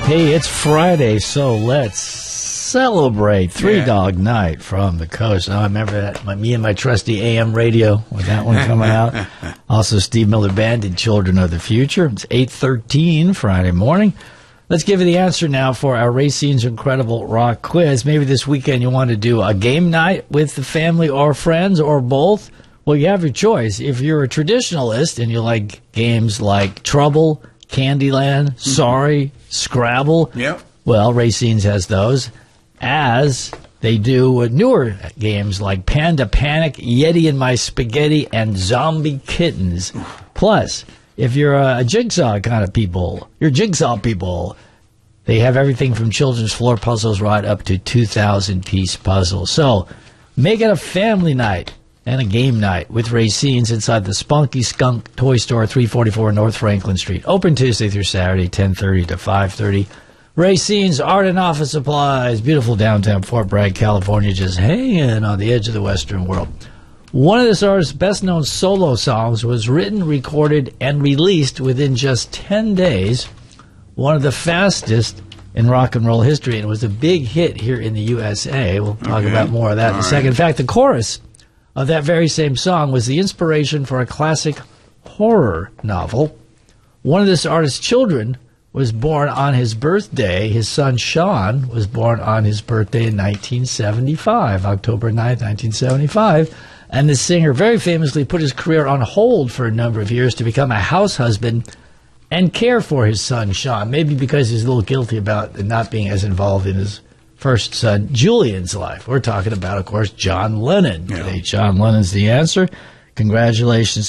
Hey, it's Friday, so let's celebrate Three Dog Night from the coast. I remember that, me and my trusty AM radio with that one coming out. Also, Steve Miller Band did Children of the Future. It's 8:13 Friday morning. Let's give you the answer now for our Racine's Incredible Rock Quiz. Maybe this weekend you want to do a game night with the family or friends or both. Well, you have your choice. If you're a traditionalist and you like games like Trouble, Candyland, Sorry, Scrabble, well, Racine's has those, as they do with newer games like Panda Panic, Yeti and My Spaghetti, and Zombie Kittens. Plus, if you're a jigsaw kind of people, you're jigsaw people, they have everything from children's floor puzzles right up to 2,000-piece puzzles. So make it a family night and a game night with Racine's inside the Spunky Skunk Toy Store, 344 North Franklin Street. Open Tuesday through Saturday, 10:30 to 5:30. Racine's Art and Office Supplies, beautiful downtown Fort Bragg, California, just hanging on the edge of the Western world. One of this artist's best-known solo songs was written, recorded, and released within just 10 days, one of the fastest in rock and roll history, and it was a big hit here in the USA. We'll talk about more of that in a second. In fact, the chorus of that very same song was the inspiration for a classic horror novel. One of this artist's children was born on his birthday. His son, Sean, was born on his birthday in 1975, October 9th, 1975. And the singer very famously put his career on hold for a number of years to become a house husband and care for his son, Sean, maybe because he's a little guilty about not being as involved in his first son, Julian's life. We're talking about, of course, John Lennon. Today, John Lennon's the answer. Congratulations